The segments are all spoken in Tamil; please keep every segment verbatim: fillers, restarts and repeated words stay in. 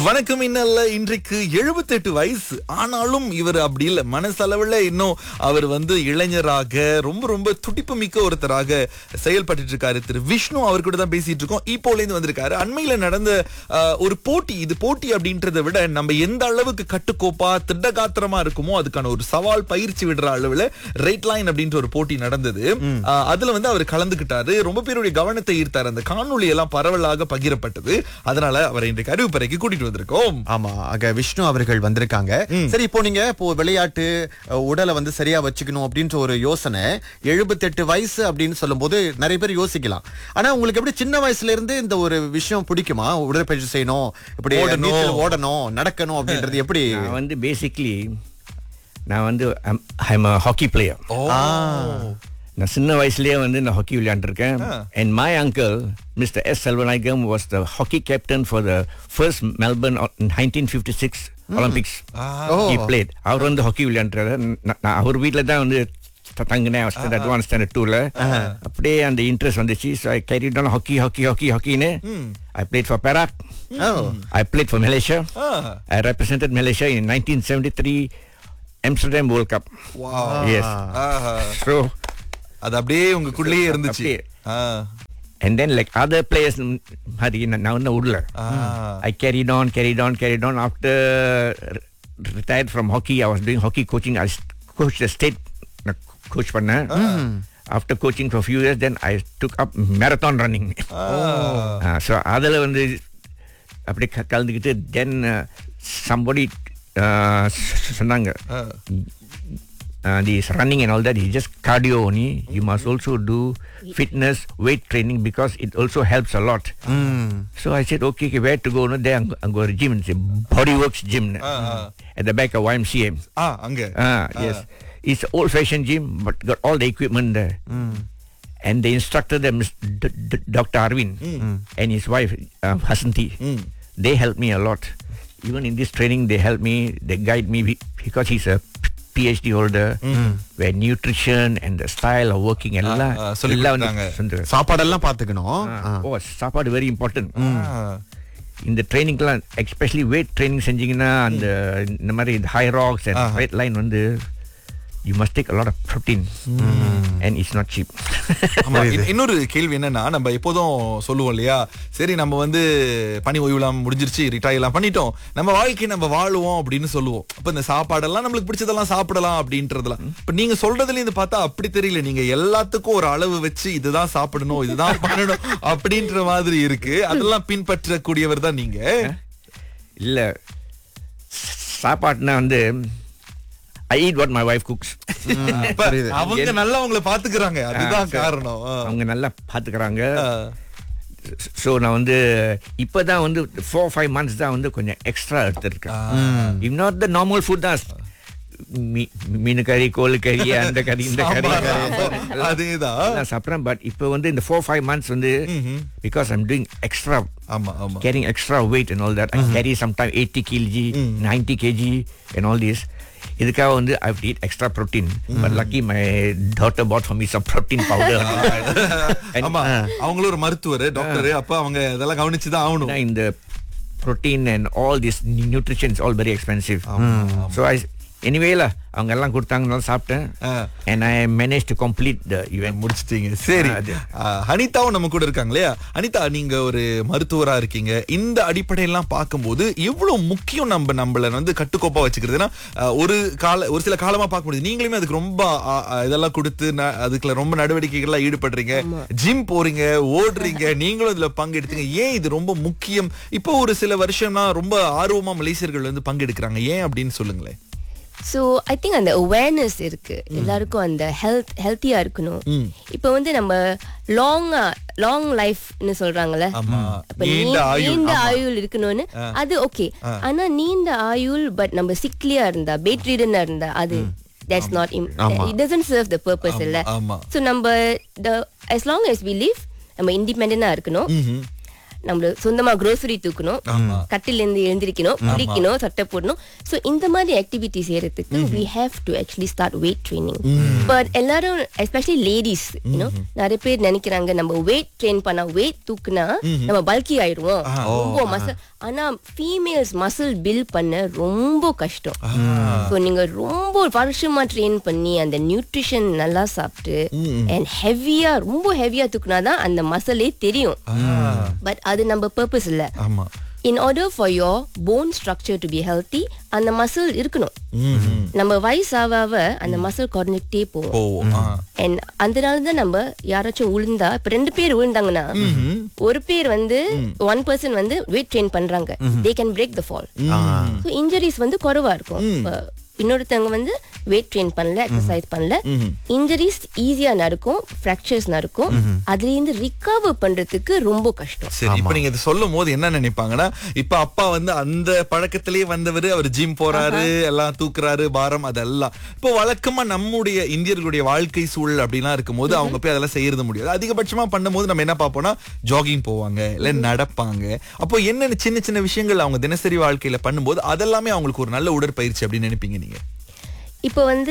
வணக்கம். இன்னல்ல இன்றைக்கு எழுபத்தி எட்டு வயசு ஆனாலும் இவர் அப்படி இல்ல, மனசளவுல இன்னும் அவர் வந்து இளைஞராக ரொம்ப ரொம்ப துடிப்பு மிக்க ஒருத்தராக செயல்பட்டு இருக்காரு. திரு விஷ்ணு அவர் கூட தான் பேசிட்டு இருக்கோம். இப்போல இருந்து வந்திருக்காரு. அண்மையில நடந்த அஹ், ஒரு போட்டி. இது போட்டி அப்படின்றத விட நம்ம எந்த அளவுக்கு கட்டுக்கோப்பா திட்டகாத்திரமா இருக்குமோ அதுக்கான ஒரு சவால் பயிற்சி விடுற அளவுல ரைட் லைன் அப்படின்ற ஒரு போட்டி நடந்தது. அஹ், அதுல வந்து அவர் கலந்துகிட்டாரு. ரொம்ப பேருடைய கவனத்தை ஈர்த்தாரு. அந்த காணொளி எல்லாம் பரவலாக பகிரப்பட்டது. அதனால அவரை இன்றைக்கு அறிவிப்பறைக்கு கூட்டிட்டு வந்திருக்கோம். ஆமா, அங்க விஷ்ணு அவர்கள் வந்திருக்காங்க. சரி, இப்போ நீங்க இப்போ விளையாட்டு அஹ், உடலை வந்து சரியா வச்சுக்கணும் அப்படின்ற ஒரு யோசனை எழுபத்தி எட்டு வயசு அப்படின்னு சொல்லும் போது நிறைய பேர் யோசிக்கலாம். ஆனா உங்களுக்கு எப்படி சின்ன வயசுல இருந்து இந்த ஒரு விஷயம் பிடிக்குமா? உடற்பயிற்சி செய்யணும், இப்படி ஓடணும். நீச்சல் ஓடணும், நடக்கணும் அப்படின்றது எப்படி? நான் வந்து பேசிக்லி நான் வந்து ஐம் ஹாக்கி பிளேயர். நான் சின்ன வயசுலயே வந்து நான் hockey விளையாண்டுருக்கேன். And my uncle, Mister S. Selvanayagam, was the hockey captain for the first Melbourne nineteen fifty-six Olympics. He played. அவர் வந்து ஹாக்கி விளையாண்டுறாரு. நான் அவர் வீட்டில் தான் வந்து தங்கினேன் ஸ்டாண்டர்ட் ஒன் ஸ்டாண்டர்ட் டூல. அப்படியே அந்த இன்ட்ரெஸ்ட் வந்துச்சு. So I carried on hockey hockey hockey ஹாக்கின்னு. I plate for Perak. I played for Malaysia. I represented Malaysia in nineteen seventy-three Amsterdam World Cup. Wow. Yes. So அது அப்படியே உங்களுக்குள்ளேயே இருந்துச்சு. அப்படியே. ஆ. And then like other players மாதிரி நான் வந்து உடல. I carried on, carried on, carried on. After retired from hockey, I was doing hockey coaching. I coached the state coach பண்ணேன். After coaching for a few years, then I took up marathon running. Uh, so அதில் வந்து அப்படி க- கலந்துக்கிட்டு then uh, somebody uh, சொன்னாங்க uh, this running and all that is just cardio only. You must also do fitness, weight training because it also helps a lot. So I said, okay, okay, where to go? No, there I'm going to gym. It's a Bodyworks gym at the back of Y M C A. ஆ, அங்க. Ah, yes. It's an old-fashioned gym, but got all the equipment there. And the instructor, there, Mister D- D- Doctor Arvind, and his wife, uh, Hasanti, they helped me a lot. Even in this training, they help me, they guide me be- because he's a PhD holder, where nutrition and the style of working எல்லாம் ஆ, சொல்லிக் எல்லாம் வந்து கொடுத்தாங்க. சொல்றாரு. சாப்பாடெல்லாம் பாத்துக்கணும். ஆ, ஓ, சாப்பாடு வெரி இம்பார்ட்டன்ட். இந்த ட்ரைனிங்லாம் எஸ்பெஷலி வெயிட் ட்ரைனிங் செஞ்சீங்கன்னா அந்த இந்த மாதிரி இந்த high rocks and wait line வந்து you must take a lot of protein and it's not cheap. ஆமா, இன்- இன்னொரு கேள்வி என்னன்னா, நம்ம எப்போதும் சொல்லுவோம் இல்லையா, சரி நம்ம வந்து பணி ஓய்வுலாம் முடிஞ்சிருச்சு, ரிட்டையர் எல்லாம் பண்ணிட்டோம், நம்ம வாழ்க்கையை நம்ம வாழுவோம் அப்படின்னு சொல்லுவோம். அப்ப இந்த சாப்பாடெல்லாம் நம்மளுக்கு பிடிச்சதெல்லாம் சாப்பிடலாம் அப்படின்றதெல்லாம் இப்ப நீங்க சொல்றதுல இருந்து பார்த்தா அப்படி தெரியல. நீங்க எல்லாத்துக்கும் ஒரு அளவு வச்சு இதுதான் சாப்பிடணும், இதுதான் பண்ணணும் அப்படின்ற மாதிரி இருக்கு. அதெல்லாம் பின்பற்றக்கூடியவர் தான் நீங்க. இல்ல சாப்பாடுனா வந்து I eat what my wife cooks. அப்ப அவங்க நல்லா உங்களை பாத்துக்கிறாங்க, அதுதான் காரணம். ஆ. அவங்க நல்லா பாத்துக்கிறாங்க. ஸோ நான் வந்து இப்பதான் வந்து ஃபோர் ஃபைவ் மந்த்ஸ் தான் வந்து கொஞ்சம் எக்ஸ்ட்ரா எடுத்துருக்கேன். If not the normal food தான் மீ- மீன் கறி, கோழி கறி, அந்த கறி, இந்த கறி அதேதான். எல்லாம் சாப்பிட்றேன். பட் இப்போ வந்து இந்த ஃபோர் ஃபைவ் மந்த்ஸ் வந்து பிகாஸ் ஐம் டூயிங் எக்ஸ்ட்ரா ஆமா ஆமா. carrying extra weight and all that. I carry sometimes eighty kilograms, ninety kilograms and all this. இதுக்காக வந்து I have to eat extra protein. But lucky my daughter bought for me some protein powder. And ஆமா, அவங்களும் ஒரு மருத்துவர், டாக்டர். அப்ப அவங்க இதெல்லாம் கவனிச்சுதான் ஆகணும். in the protein and all this nutrition is all very expensive. So I anyway lah, அவங்க எல்லாம் கொடுத்தாங்க, நான் சாப்பிட்டேன். And I managed to complete the event. முடிச்சிட்டீங்க. சரி, ஆ, அனிதாவும் நம்ம கூட இருக்காங்க இல்லையா? அனிதா, நீங்க ஒரு மருத்துவரா இருக்கீங்க. இந்த அடிப்படையெல்லாம் பார்க்கும்போது எவ்வளவு முக்கியம் நம்ம நம்மள வந்து கட்டுக்கோப்பா வச்சுக்கிறது. ஏன்னா ஆ, ஒரு கால ஒரு சில காலமா பார்க்க முடியுது, நீங்களுமே அதுக்கு ரொம்ப ஆ, ஆ, இதெல்லாம் கொடுத்து ந- அதுக்குள்ள ரொம்ப நடவடிக்கைகள்லாம் ஈடுபடுறீங்க, ஜிம் போறீங்க, ஓடுறீங்க, நீங்களும் இதுல பங்கெடுத்தீங்க. ஏன் இது ரொம்ப முக்கியம்? இப்போ ஒரு சில வருஷம்னா ரொம்ப ஆர்வமா மலேசியர்கள் வந்து பங்கெடுக்கிறாங்க. ஏன் அப்படின்னு சொல்லுங்களேன். ஸோ ஐ திங்க் அந்த அவேர்னஸ் இருக்கு எல்லாருக்கும், அந்த ஹெல்த் ஹெல்த்தியா இருக்கணும். இப்போ வந்து நம்ம லாங்கா லாங் லைஃப்னு சொல்றாங்கல்ல, ஆமா, அப்ப நீண்ட நீ- ஆயுள். நீண்ட ஆமா. ஆயுள் இருக்கணும்னு, அது ஓகே. ஆனா நீண்ட ஆயுள் பட் நம்ம சிக்லியா இருந்தா, பெட் ரீடனா இருந்தா, அது that's not im- it doesn't serve the purpose இல்ல. ஆமா. ஸோ நம்ம the as long as we live நம்ம இண்டிபெண்டனா இருக்கணும். நம்ம சொந்தமா grocery தூக்கணும், கட்டில இருந்து எழுந்திருக்கணும், குளிக்கணும், சட்டை போடணும். சோ இந்த மாதிரி ஆக்டிவிட்டி செய்யறதுக்கு we have to actually start weight training. But எல்லாரும் especially ladies, you know, நிறைய பேர் நினைக்கிறாங்க நம்ம weight train பண்ணா weight தூக்குனா நம்ம பல்கி ஆயிடுவோம், ரொம்ப மசில். ஆனா ஃபீமேல்ஸ் மசில் பில்ட் பண்ண ரொம்ப கஷ்டம். சோ நீங்க ரொம்ப வருஷமா ட்ரெயின் பண்ணி அந்த நியூட்ரிஷன் நல்லா சாப்பிட்டு அண்ட் ஹெவியா ரொம்ப ஹெவியா தூக்குனாதான் அந்த மசிலே தெரியும். பட் அது நம்ம பர்பஸ் இல்ல. In order for your bone structure to be healthy, அந்த மசில் இருக்கணும். நம்ம வயசாவ அந்த மசில் குறைஞ்சிட்டே போகும். And அதனால தான் நம்ம யாராச்சும் விழுந்தா, இப்ப ரெண்டு பேர் விழுந்தாங்கன்னா ஒரு பேர் வந்து ஒன் பர்சன் வந்து weight train பண்றாங்க, they can break the fall. So injuries வந்து குறைவா இருக்கும். இன்னொருத்தவங்க வந்து weight train பண்ணல, எக்ஸசைஸ் பண்ணல, இன்ஜரிஸ் ஈஸியா நடக்கும், ஃப்ராக்சர்ஸ் நடக்கும். அதுல இருந்து ரிகவர் பண்றதுக்கு ரொம்ப கஷ்டம். சரி, இப்ப நீங்க இத சொல்லும் போது என்ன நினைப்பாங்கன்னா, இப்ப அப்பா வந்து அந்த பழக்கத்திலேயே வந்தவர், அவர் ஜிம் போறாரு, எல்லாம் தூக்குறாரு, பாரம் அதெல்லாம். இப்போ வழக்கமா நம்முடைய இந்தியர்களுடைய வாழ்க்கை சூழல் அப்படிலாம் இருக்கும்போது அவங்க போய் அதெல்லாம் செய்யறது முடியாது. அதிகபட்சமா பண்ணும்போது நம்ம என்ன பார்ப்போம்னா ஜாகிங் போவாங்க, இல்ல நடப்பாங்க. அப்போ என்னென்ன சின்ன சின்ன விஷயங்கள் அவங்க தினசரி வாழ்க்கையில பண்ணும்போது அதெல்லாமே அவங்களுக்கு ஒரு நல்ல உடற்பயிற்சி அப்படின்னு நினைப்பீங்க நீங்க? இப்போ வந்து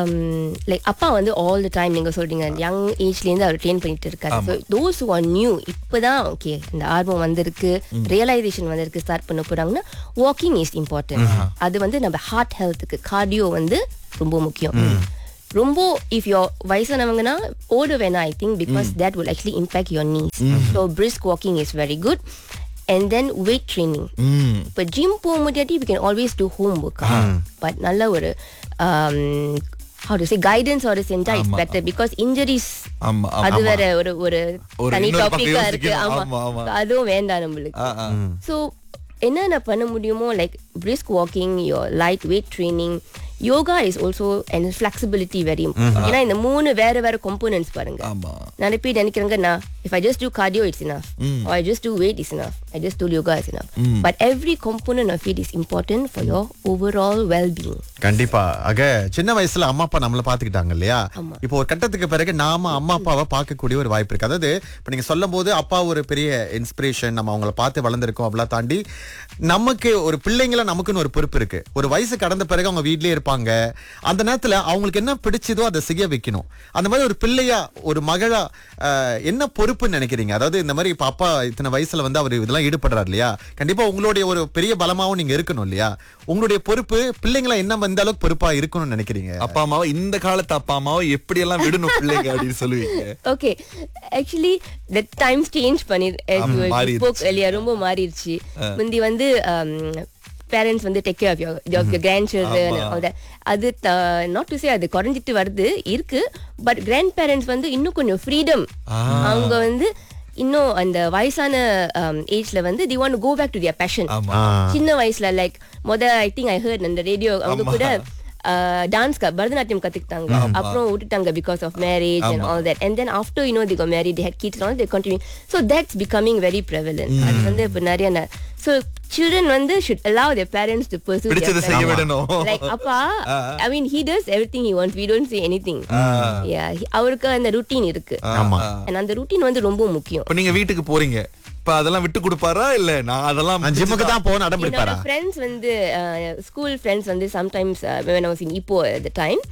லைக் அப்பா வந்து ஆல் த டைம் நீங்க சொல்றீங்க யங் ஏஜ்ல இருந்து அவர் ட்ரெயின் பண்ணிட்டு இருக்காரு. So those who are new, இப்பதான் ஓகே இந்த ஆர்வம் வந்திருக்கு, ரியலைசேஷன் வந்திருக்கு, ஸ்டார்ட் பண்ண போறாங்கன்னா வாக்கிங் இஸ் இம்பார்ட்டன்ட். அது வந்து நம்ம ஹார்ட் ஹெல்த்துக்கு கார்டியோ வந்து ரொம்ப முக்கியம். ரொம்ப இஃப் யோர் வயசானவங்கன்னா ஓட வேணாம் I think, because that will actually impact your knees. So brisk walking is very good. And then weight training. இப்ப ஜிம் போக முடியாட்டி we can always do home workout. But நல்ல ஒரு um, how to say guidance or செஞ்சா it's better, because injuries அது வேற ஒரு ஒரு தனி டாபிக்கா இருக்கு. ஆமா, அதுவும் வேண்டாம் நம்மளுக்கு. So என்னென்ன பண்ண முடியுமோ like brisk walking, your light weight training, yoga is also and flexibility very important. ஏன்னா இந்த மூணு வேற வேற components பாருங்க. நிறைய பேர் நினைக்கிறாங்க நான் if I just do cardio it's enough, or I just do weight is enough, I just do yoga is enough. But every component of it is important for your overall well-being. கண்டிப்பா. ஆக சின்ன வயசுல அம்மா அப்பா நம்மள பாத்துக்கிட்டாங்க இல்லையா? இப்போ ஒரு கட்டத்துக்கு பிறகு நாம அம்மா அப்பாவை பார்க்கக்கூடிய ஒரு வாய்ப்பு இருக்கு. அதாவது இப்ப நீங்க சொல்லும் போது அப்பா ஒரு பெரிய இன்ஸ்பிரேஷன், நம்ம அவங்கள பார்த்து வளர்ந்துருக்கோம். அப்படிலாம் தாண்டி நமக்கு ஒரு பிள்ளைங்கள நமக்குன்னு ஒரு பொறுப்பு இருக்கு. ஒரு வயசு கடந்த பிறகு அவங்க வீட்லயே இருப்பாங்க. அந்த நேரத்துல அவங்களுக்கு என்ன பிடிச்சதோ அதை செய்ய வைக்கணும். அந்த மாதிரி ஒரு பிள்ளையா ஒரு மகளா என்ன பொறுப்புன்னு நினைக்கிறீங்க? அதாவது இந்த மாதிரி இப்ப அப்பா இத்தனை வயசுல வந்து அவர் இதெல்லாம் ஈடுபடுறாரு இல்லையா? கண்டிப்பா உங்களுடைய ஒரு பெரிய பலமாவும் நீங்க இருக்கணும் இல்லையா? உங்களுடைய பொறுப்பு பிள்ளைங்கள என்ன எந்த அளவுக்கு பொறுப்பா இருக்கணும்னு நினைக்கிறீங்க? அப்பா அம்மாவை இந்த காலத்து அப்பா அம்மாவை எப்படி எல்லாம் விடணும் பிள்ளைங்க அப்படின்னு சொல்லுவீங்க? Okay, actually the times change பண்ணி ரொம்ப மாறிடுச்சு. முந்தி வந்து பேரண்ட்ஸ் வந்து take care of your your grand children all that. அது நாட் டு சே அது குறைஞ்சிட்டு வருது இருக்கு. பட் கிராண்ட் பேரண்ட்ஸ் வந்து இன்னும் கொஞ்சம் ஃப்ரீடம். அவங்க வந்து இன்னும் அந்த வயசான ஏஜ்ல வந்து they want to go back to their passion. சின்ன வயசுல லைக் முத ஐ திங்க் ஐ ஹர்ட் அந்த ரேடியோ அவங்க கூட டான்ஸ் பரதநாட்டியம் கத்துக்கிட்டாங்க, அப்புறம் விட்டுட்டாங்க because of marriage and all that. And then after you know they got married, they had kids and all, they continue. So that's becoming very prevalent. அது வந்து இப்ப நிறைய. So children வந்து should allow their parents to pursue their passion. Like அப்பா, I mean he does everything he wants, we don't say anything. Yeah, அவருக்கு அந்த routine இருக்கு. And அந்த routine வந்து ரொம்ப முக்கியம். இப்ப நீங்க வீட்டுக்கு போறீங்க, இப்ப அதெல்லாம் விட்டு கொடுப்பாரா இல்ல நான் அதெல்லாம் ஜிம்முக்கு தான் போன அடம் பிடிப்பாரா? ஃப்ரெண்ட்ஸ் வந்து ஸ்கூல் ஃப்ரெண்ட்ஸ் வந்து sometimes when I was in Ipoh at the time,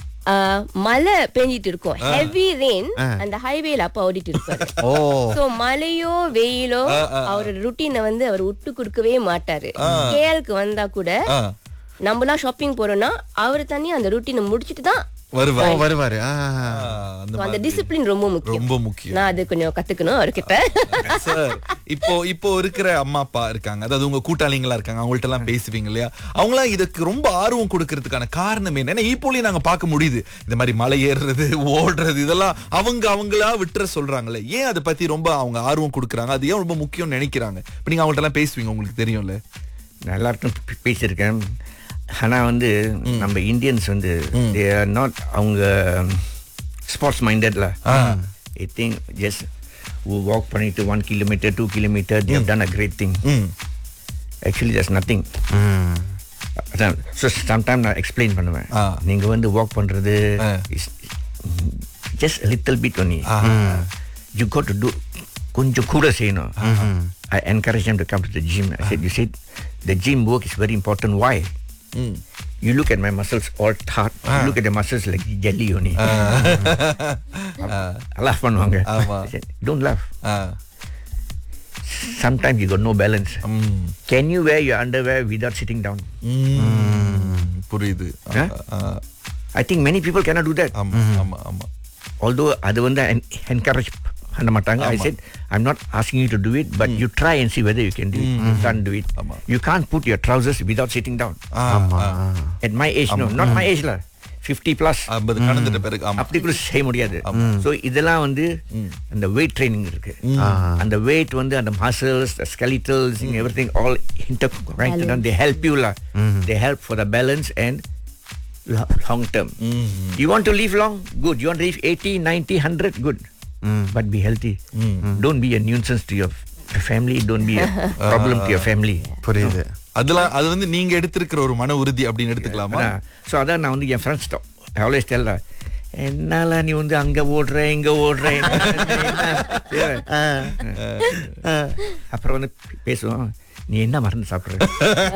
மழை பெஞ்சிட்டு இருக்கும், ஹெவி ரெயின், அந்த ஹைவேல அப்பா ஓடிட்டு இருப்பாரு. சோ மழையோ வெயிலோ அவரோட ருட்டீனை வந்து அவர் விட்டு கொடுக்கவே மாட்டாரு. கேஎல்க்கு வந்தா கூட நம்மலாம் ஷாப்பிங் போறோம்னா அவரு தனி அந்த ருட்டீனை முடிச்சிட்டு தான் வருவாரு. அந்த டிசிப்ளின் ரொம்ப முக்கியம். ரொம்ப முக்கியம். நான் அது கொஞ்சம் கத்துக்கணும் அவர்கிட்ட. சார், இப்போ இப்போ இருக்கிற அம்மா அப்பா இருக்காங்க, அதாவது உங்க கூட்டாளிங்களா இருக்காங்க, அவங்கள்ட்ட எல்லாம் பேசுவீங்க இல்லையா? அவங்களாம் இதுக்கு ரொம்ப ஆர்வம் கொடுக்கறதுக்கான காரணம் என்ன? இப்போலயும் நாங்க பார்க்க முடியுது இந்த மாதிரி மலை ஏறுறது, ஓடுறது, இதெல்லாம் அவங்க அவங்களா விட்டுற சொல்றாங்களே, ஏன் அதை பத்தி ரொம்ப அவங்க ஆர்வம் கொடுக்குறாங்க? அது ஏன் ரொம்ப முக்கியம் நினைக்கிறாங்க? இப்ப நீங்க அவங்கள்ட்ட எல்லாம் பேசுவீங்க, உங்களுக்கு தெரியும்ல? நல்லா இருக்கும் பேசியிருக்கேன். ஆனால் வந்து நம்ம இந்தியன்ஸ் வந்து தே ஆர் நாட் அவங்க sports மைண்டட்ல. I think just walk பண்ணிட்டு one kilometre two kilometre they have done a great thing. Actually that's nothing. So sometime நான் எக்ஸ்பிளைன் பண்ணுவேன், நீங்கள் வந்து வாக் பண்ணுறது just little bit only, you got to two, கொஞ்சம் கூட செய்யணும். I encourage them to come to the gym. I said, you said the gym work is very important. Why? ம். You look at my muscles all taut. You look at the muscles like jelly only. Laugh பண்ணுவாங்க. ஆமா. I said, don't laugh. Ah. Sometimes you got no balance. ம். Can you wear your underwear without sitting down? ம். புரியுது. Huh? Ah. I think many people cannot do that. ஆமா ஆமா ஆமா. Although அது வந்து en- encourage பண்ண மாட்டாங்க. I said, I'm not asking you to do it, but you try and see whether you can do it. You can't do it. ஆமா. You can't put your trousers without sitting down. ஆ, ஆமா. ஆ. At my age, no, not my age lah. fifty plus. ஐம்பது கடந்துட்ட பிறகு ஆமா. அப்படி கூட செய்ய முடியாது. So இதெல்லாம் வந்து அந்த weight training இருக்கு. அந்த weight வந்து அந்த muscles, the skeletals, and everything all interconnected and they help you lah. They help for the balance and lo- long term. You want to live long? Good. You want to live eighty, ninety, one hundred? Good. But be healthy. Don't be a nuisance to your family. Don't be a problem to your family. புரியுது. அதெல்லாம் அது வந்து நீங்க எடுத்திருக்கிற ஒரு மன உறுதி அப்படின்னு எடுத்துக்கலாமா? ஸோ அதான் நான் வந்து என் ஃப்ரெண்ட்ஸ் ஐ ஆல்வேஸ் டெல் என்னால நீ வந்து அங்க ஓடுற இங்க ஓடுற அப்புறம் வந்து பேசுவோம், நீ என்ன மருந்து சாப்பிடுற?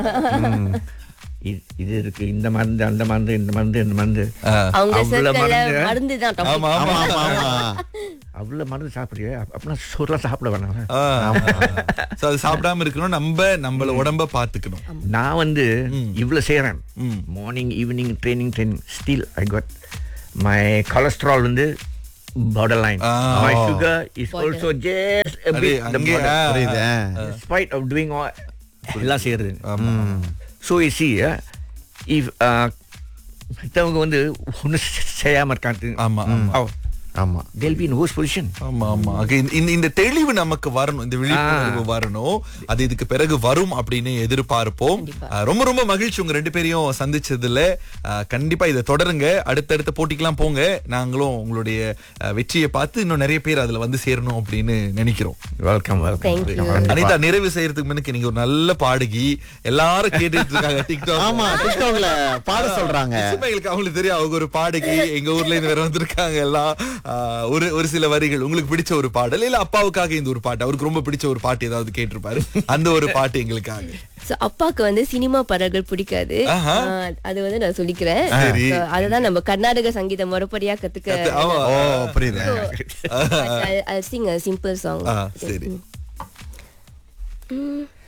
இது- இது இருக்கு, இந்த மருந்து அந்த மருந்து இந்த மருந்து இந்த மருந்து அவங்க அவ்வளவு சர்க்கிள்ல மருந்து. மருந்து தான் topic. ஆமா ஆமா ஆமா ஆமா. அவ்வளவு மருந்து சாப்பிடுறிய அப்படின்னா சோறுலாம் சாப்பிட வேணாம். சோ அது சாப்பிடாம இருக்கணும், நம்ம நம்மள உடம்ப பாத்துக்கணும். நான் வந்து இவ்வளவு செய்யறேன், ம். Morning evening training training still I got my cholesterol வந்து borderline. Ah. My sugar is Border. also just a அடே, bit the அங்கே, border. ஆ. புரியுது. Despite of doing all எல்லாம் செய்யறது. ஆமா. So you see, uh, if uh, மத்தவங்க வந்து ஒன்றும் செய்யாம இருக்காங்க, ஆமா ஆமா. oh, ஆமா. they'll be in worse position. ஆமா ஆமா. Okay, இந்த- இந்த இந்த தெளிவு நமக்கு வரணும், இந்த விழிப்புணர்வு வரணும். அது இதுக்கு பிறகு வரும் அப்படின்னு எதிர்பார்ப்போம். கண்டிப்பா. ஆ, ரொம்ப ரொம்ப மகிழ்ச்சி உங்க ரெண்டு பேரையும் சந்திச்சதுல. ஆ, கண்டிப்பா இதை தொடருங்க, அடுத்தடுத்த போட்டிக்கெல்லாம் போங்க. நாங்களும் உங்களுடைய ஆ, வெற்றியை பார்த்து இன்னும் நிறைய பேர் அதுல வந்து சேரணும் அப்படின்னு நினைக்கிறோம். Welcome, welcome. Thank you. Anitha, நிறைவு செய்யறதுக்கு முன்னுக்கு நீங்க ஒரு நல்ல பாடகி, எல்லாரும் கேட்டுட்டு இருக்காங்க டிக்டாக். ஆமா, டிக்டாக்ல பாட சொல்றாங்க. நிச்சயமா எங்களுக்கு அவங்களுக்கு தெரியும், அவங்க ஒரு பாடகி, எங்க ஊர்ல இருந்து வேற வந்திருக்காங்க எல்லாம். ஆஹ், ஒரு ஒரு சில வரிகள் உங்களுக்கு பிடிச்ச ஒரு பாடல், இல்ல அப்பாவுக்காக இந்த ஒரு பாட்டு, அவருக்கு ரொம்ப பிடிச்ச ஒரு பாட்டு ஏதாவது கேட்டிருப்பாரு, அந்த ஒரு பாட்டு எங்களுக்காக. So, அப்பாக்கு வந்து சினிமா பாடல்கள் பிடிக்காது. ஆஹா. ஆ, அது வந்து நான் சொல்லிக்கிறேன். சரி. So, அதுதான் நம்ம கர்நாடக சங்கீதம் முறைப்படியா கத்துக்க. கத்து- ஆமா. ஓ, புரியுது. So, I- I'll sing a simple song. ஆ, சரி. Mm.